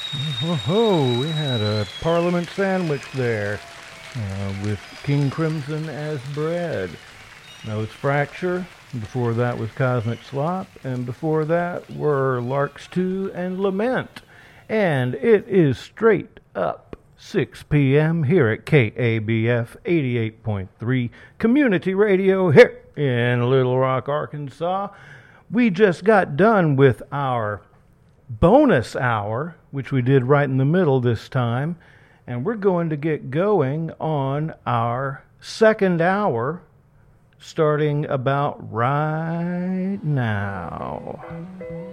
Oh, we had a Parliament sandwich there with King Crimson as bread. That was Fracture. Before that was Cosmic Slop. And before that were Larks 2 and Lament. And it is straight up 6 p.m. here at KABF 88.3 Community Radio here in Little Rock, Arkansas. We just got done with our bonus hour, which we did right in the middle this time, and we're going to get going on our second hour starting about right now.